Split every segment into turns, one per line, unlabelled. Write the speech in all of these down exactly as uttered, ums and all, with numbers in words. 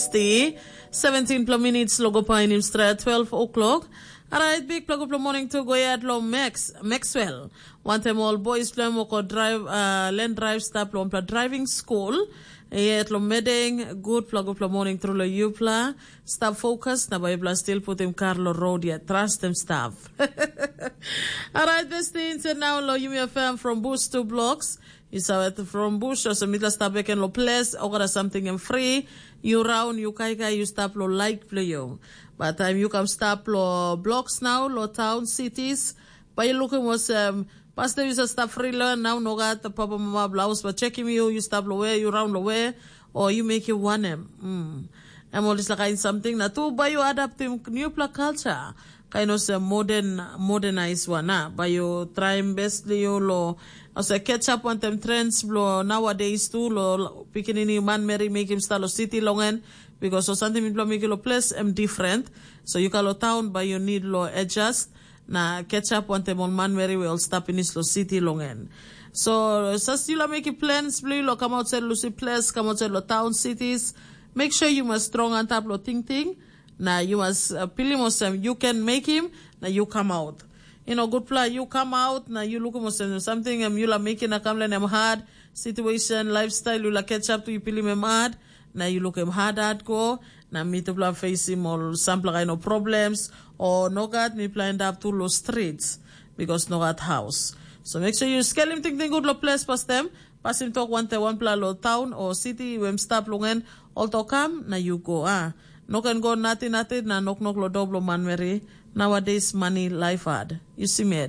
seventeen minutes logo pine him straight twelve o'clock. Alright, big plug up the morning to go at lo Max Maxwell. One time all boys plan moko drive uh land drive stop lo driving school. Yet lo meeting good plug up the morning through lo Upla. Stop focus na ba Upla still put him Carlo road yet trust them staff. Alright, best things and now lo you me fam from Bush to Blocks. You saw it from Bush or some middle stop back in lo place or something and free. You round you kaika you stop lo like play yo. By the time you come stop lo blocks now, lo town cities. But you looking was um past the user stop free learn now no got the papa mama blouse but checking you you stop lo where you round lo where or you make you one em. Mm. I'm always like something na to by you adapt to new plug culture. Kind of a modern modernized one na by you trying bestly you lo as a catch up on them trends lo nowadays too lo picking any man Mary make him style city longen because so something in make lo place am different so you can lo town but you need lo adjust na catch up on them on man Mary will stop in this lo city longen so so still make plans play lo come outside lo see place come outside lo town cities make sure you must strong on top lo ting ting na you must uh, pili mo you can make him na you come out. You know, good play. You come out now. You look at something. Um, you la making a come am hard situation, lifestyle. You la catch up to you. Pili me mad. Now you look him hard hard go. Now me to play face him or sample kind of problems or no got me planned up to low streets because no got house. So make sure you scale him. Think think good lo place past them. Pass him talk one te one play lo town or city. When stop longen all to come. Now you go ah. No can go nothing nothing. Now knock knock lo double man Mary. Nowadays, money, life hard. You see me?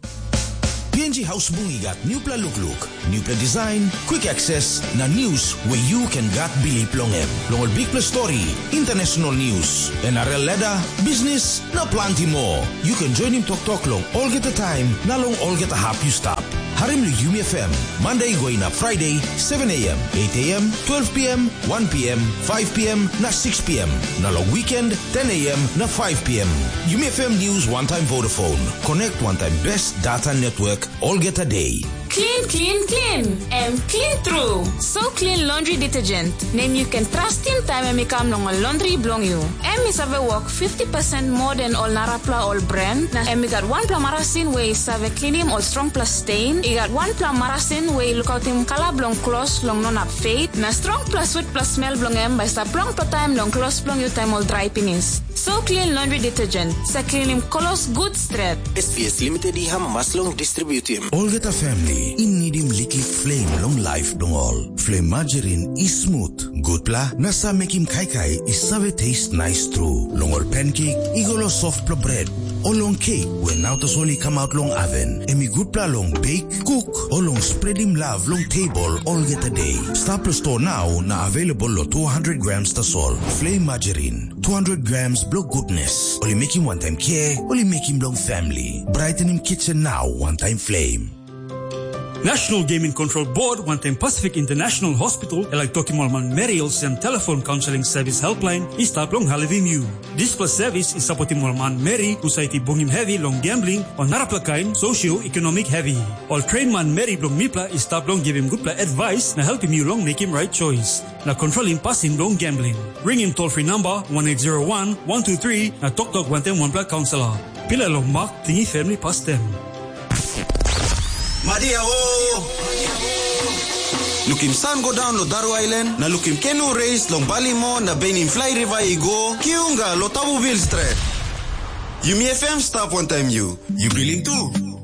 P N G House Bungigat, new pla look look, new pla design, quick access, na news where you can get Billy Plongem. Longol big plus story, international news, N R L leda, business, na plenty more. You can join him talk talk long, all get the time, na long all get a half you stop. Harim lu Yumi F M, Monday going up Friday, seven a.m., eight a.m., twelve p.m., one p.m., five p.m., na six p.m. Na long weekend, ten a.m., na five p.m. Yumi F M News one time Vodafone. Connect one time best data network, all get a day.
Clean, clean, clean, and clean through. So clean laundry detergent. Name you can trust in time and become no laundry belong you. And me save work fifty percent more than all Narapla all brand. And me got one pla marasin way save clean him all strong plus stain. You got one pla marasin way look out him color blong close long non up fade. Na strong plus sweet plus smell blong em by stop long per time long close blong you time all dry penis. So clean laundry detergent. Sa clean him colors good straight.
S P S Limited iham mas long distribute him.
All get a family. In need him liquid flame long life dong all. Flame margarine is smooth. Good pla. Nasa make him kai kai is save taste nice true. Long all pancake. Igolo soft pla bread. Or long cake when now to only come out long oven. Emi good pla long bake, cook. Or long spread him love long table all get a day. Stop the store now na available lo two hundred grams to sol. Flame margarine. two hundred grams blow goodness. Only make him one time care. Only make him long family. Brighten him kitchen now one time flame.
National Gaming Control Board, one time Pacific International Hospital, elak Tokimolman Mariel Sem Telephone Counseling Service Helpline, is tap long halivim you. This plus service is supporting Molman Mary, society bungim heavy long gambling, or naraplakain, socio-economic heavy. All train man Mary blong mipla is tap long give him good advice, na help him you long make him right choice. Na control him passing long gambling. Ring him toll free number one eight zero one, one two three, na talk talk one time one pla counselor. Pila long mark, tingi family pass them.
Madia wo. Lukim sun go down lo Daru Island, na lukim canoe race long Balimo na Benin Fly River Igo, Kiunga lo Tabu Ville Street. You me F M stop one time you. You billing too.